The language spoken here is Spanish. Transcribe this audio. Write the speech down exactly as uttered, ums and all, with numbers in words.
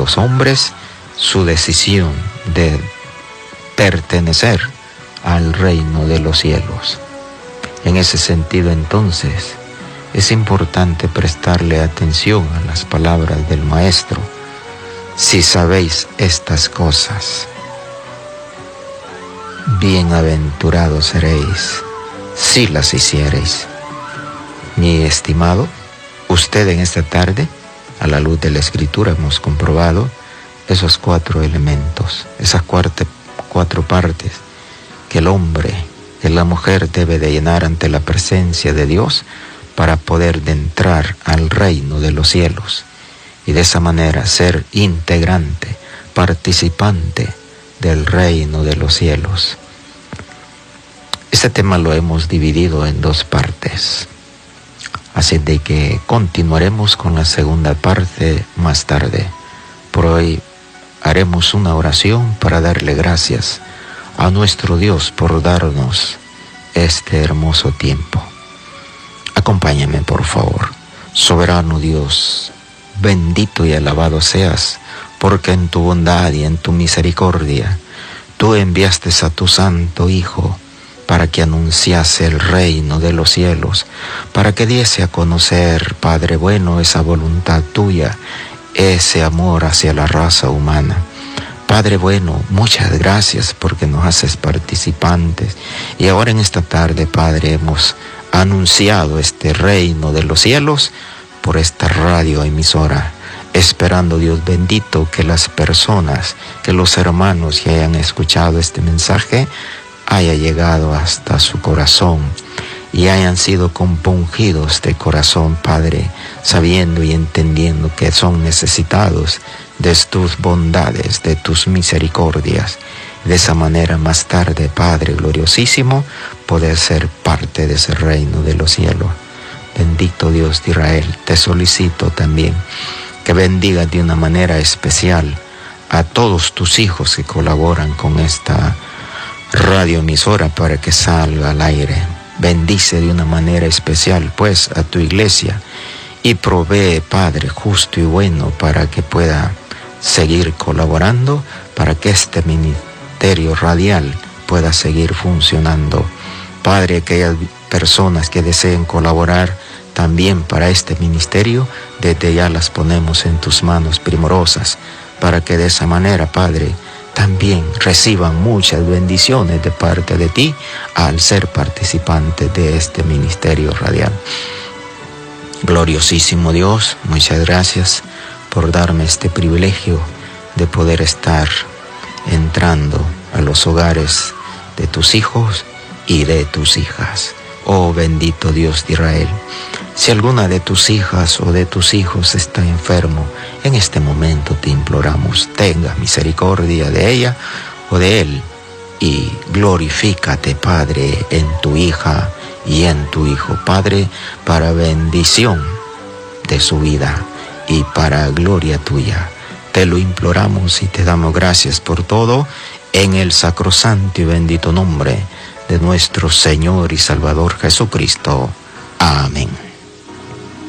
los hombres su decisión de pertenecer al reino de los cielos. En ese sentido, entonces, es importante prestarle atención a las palabras del Maestro. Si sabéis estas cosas, bienaventurados seréis si las hiciereis. Mi estimado, usted en esta tarde, a la luz de la Escritura, hemos comprobado esos cuatro elementos, esas cuatro, cuatro partes que el hombre, que la mujer debe de llenar ante la presencia de Dios para poder de entrar al reino de los cielos y de esa manera ser integrante, participante del reino de los cielos. Este tema lo hemos dividido en dos partes, así de que continuaremos con la segunda parte más tarde. Por hoy haremos una oración para darle gracias a nuestro Dios por darnos este hermoso tiempo. Acompáñame, por favor. Soberano Dios, bendito y alabado seas, porque en tu bondad y en tu misericordia tú enviaste a tu Santo Hijo para que anunciase el reino de los cielos, para que diese a conocer, Padre bueno, esa voluntad tuya, ese amor hacia la raza humana. Padre bueno, muchas gracias porque nos haces participantes. Y ahora en esta tarde, Padre, hemos anunciado este reino de los cielos por esta radioemisora, esperando, Dios bendito, que las personas, que los hermanos que hayan escuchado este mensaje haya llegado hasta su corazón y hayan sido compungidos de corazón, Padre, sabiendo y entendiendo que son necesitados de tus bondades, de tus misericordias. De esa manera, más tarde, Padre gloriosísimo, poder ser parte de ese reino de los cielos. Bendito Dios de Israel, te solicito también que bendigas de una manera especial a todos tus hijos que colaboran con esta radioemisora para que salga al aire. Bendice de una manera especial, pues, a tu iglesia y provee, Padre, justo y bueno para que pueda seguir colaborando, para que este ministerio radial pueda seguir funcionando. Padre, aquellas personas que deseen colaborar también para este ministerio, desde ya las ponemos en tus manos primorosas, para que de esa manera, Padre, también reciban muchas bendiciones de parte de ti al ser participantes de este ministerio radial. Gloriosísimo Dios, muchas gracias por darme este privilegio de poder estar entrando a los hogares de tus hijos y de tus hijas. Oh bendito Dios de Israel, si alguna de tus hijas o de tus hijos está enfermo, en este momento te imploramos, tenga misericordia de ella o de él y glorifícate, Padre, en tu hija y en tu hijo, Padre, para bendición de su vida y para gloria tuya. Te lo imploramos y te damos gracias por todo en el sacrosanto y bendito nombre de nuestro Señor y Salvador Jesucristo. Amén.